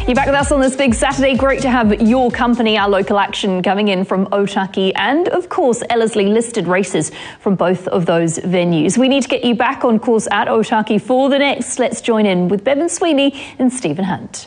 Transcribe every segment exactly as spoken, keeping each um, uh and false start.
You're back with us on this big Saturday. Great to have your company. Our local action coming in from Otaki and, of course, Ellerslie listed races from both of those venues. We need to get you back on course at Otaki for the next. Let's join in with Bevan Sweeney and Stephen Hunt.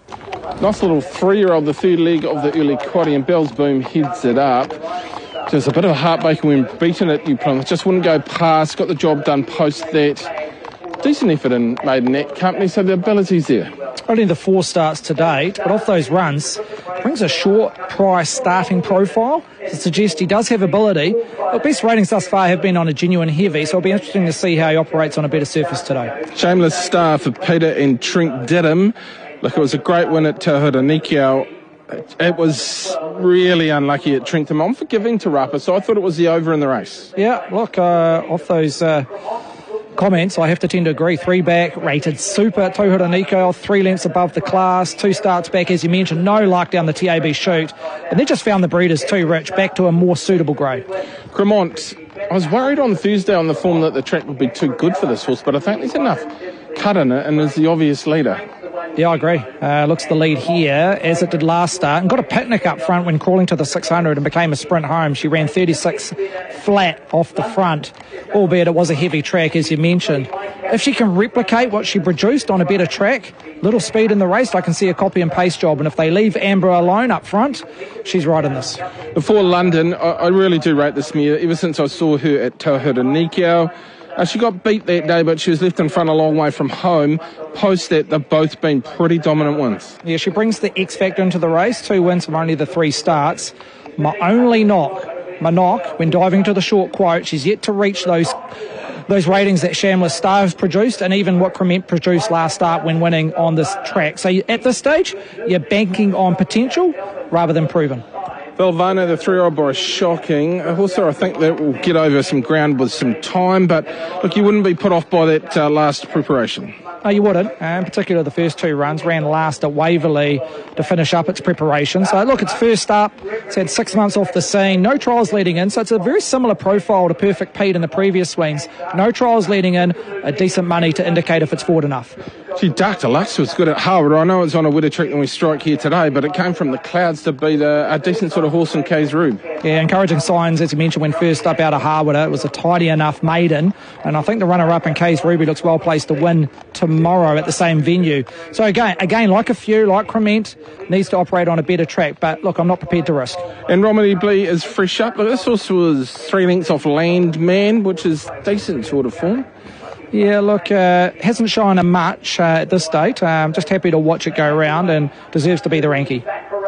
Nice little three-year-old, the third leg of the early quaddie, and Bells Boom heads it up. Just a bit of a heartbreaker when beaten at New Plymouth. Just wouldn't go past, got the job done post that. Decent effort in Maiden Net Company, so the ability's there. Only the four starts to date, but off those runs, brings a short price starting profile to suggest he does have ability. The best ratings thus far have been on a genuine heavy, so it'll be interesting to see how he operates on a better surface today. Shameless star for Peter and Trent Didham. Look, it was a great win at Te Hura Nikau. It, it was really unlucky at Trentham. I'm forgiving Te Rapa, so I thought it was the over in the race. Yeah, look, uh, off those uh, comments, I have to tend to agree. Three back, rated super. Te Hura Nikau, three lengths above the class. Two starts back, as you mentioned. No luck down the T A B chute. And they just found the breeders too rich, back to a more suitable grade. Cremont, I was worried on Thursday on the form that the track would be too good for this horse, but I think there's enough cut in it and is the obvious leader. Yeah, I agree. Uh, looks the lead here, as it did last start, and got a picnic up front when crawling to the six hundred and became a sprint home. She ran thirty-six flat off the front, albeit it was a heavy track, as you mentioned. If she can replicate what she produced on a better track, little speed in the race, I can see a copy and paste job. And if they leave Amber alone up front, she's right in this. Before London, I, I really do rate this mare. Ever since I saw her at Te Hura Nikau, Uh, she got beat that day, but she was left in front a long way from home. Post that, they've both been pretty dominant wins. Yeah, she brings the X factor into the race. Two wins from only the three starts. My only knock, my knock, when diving to the short quote, she's yet to reach those those ratings that Shameless Star has produced, and even what Crement produced last start when winning on this track. So at this stage, you're banking on potential rather than proven. Valvano, the three-year-old boy, is shocking. Also, I think that will get over some ground with some time, but look, you wouldn't be put off by that uh, last preparation. No, you wouldn't. Uh, in particular, the first two runs ran last at Waverley to finish up its preparation. So, look, it's first up. It's had six months off the scene. No trials leading in. So it's a very similar profile to Perfect Pete in the previous swings. No trials leading in. A decent money to indicate if it's forward enough. Gee, Dark Deluxe was good at Harwood. I know it's on a wetter track than we strike here today, but it came from the clouds to beat a, a decent sort of horse in K's Rube. Yeah, encouraging signs, as you mentioned, when first up out of Harwood. It was a tidy enough maiden, and I think the runner-up in K's Ruby looks well placed to win tomorrow at the same venue. So again, again, like a few, like Crement, needs to operate on a better track, but look, I'm not prepared to risk. And Romany Blee is fresh up. Look, this horse was three lengths off Landman, which is decent sort of form. Yeah, look, uh, hasn't shown a much uh, at this date. Uh, I'm just happy to watch it go around and deserves to be the rankie.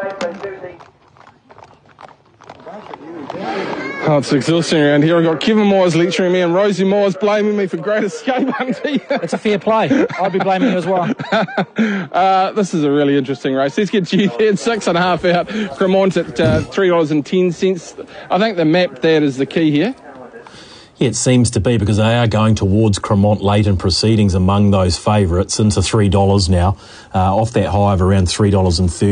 Oh, it's exhausting around here. I've got Kevin Moores lecturing me and Rosie Moores blaming me for Great Escape, auntie. It's a fair play. I'd be blaming you as well. uh, this is a really interesting race. Let's get you there. Six and a half out. Cremont at uh, three dollars and ten cents. I think the map there is the key here. Yeah, it seems to be, because they are going towards Cremont late in proceedings among those favourites into three dollars now, uh, off that high of around three dollars and thirty.